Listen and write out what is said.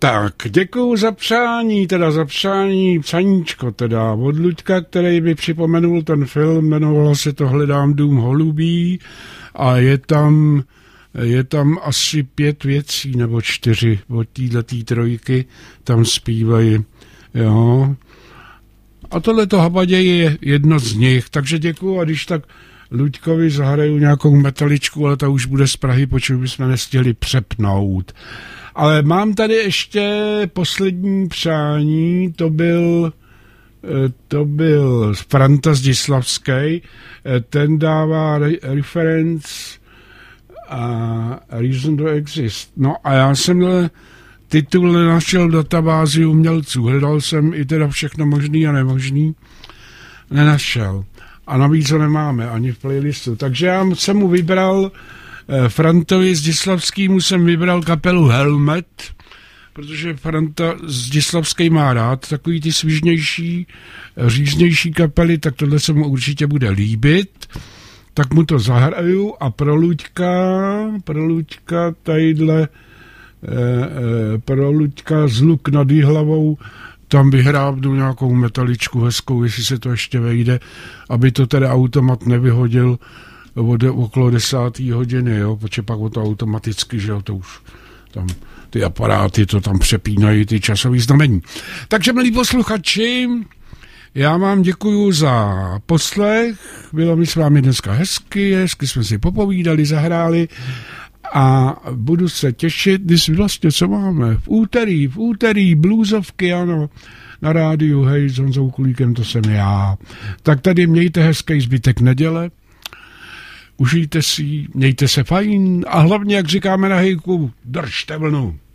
Tak, děkuju za psaníčko od Luďka, který mi připomenul ten film, jmenovalo se to Hledám dům holubí a je tam asi 5 věcí nebo 4 od této trojky, tam zpívají, jo. A tohleto Habaděj je jedno z nich, takže děkuju a když tak Luďkovi zahraju nějakou metaličku, ale ta už bude z Prahy, počuť bychom nestihli přepnout. Ale mám tady ještě poslední přání, to byl Franta Zdislavský, ten dává reference a Reason to Exist. No a já jsem titul nenašel v databázi umělců, hledal jsem i teda všechno možný a nemožný, nenašel. A navíc ho nemáme ani v playlistu. Takže já jsem mu vybral, Frantovi Zdislavskýmu jsem vybral kapelu Helmet, protože Franta Zdislavský má rád takový ty svížnější, říznější kapely, tak tohle se mu určitě bude líbit. Tak mu to zahraju a pro Luďka tadyhle, pro Luďka Zluk nad Jihlavou, tam vyhrábnu nějakou metaličku hezkou, jestli se to ještě vejde, aby to teda automat nevyhodil okolo 10. hodiny, jo, protože pak o to automaticky, že jo, to už tam ty aparáty to tam přepínají, ty časový znamení. Takže, milí posluchači, já vám děkuju za poslech, bylo mi s vámi dneska hezky jsme si popovídali, zahráli a budu se těšit, když vlastně co máme, v úterý bluesovky, ano, na rádiu, hej, s Honzou Kulíkem, to jsem já. Tak tady mějte hezký zbytek neděle, užijte si, mějte se fajn a hlavně, jak říkáme na hejku, držte vlnu.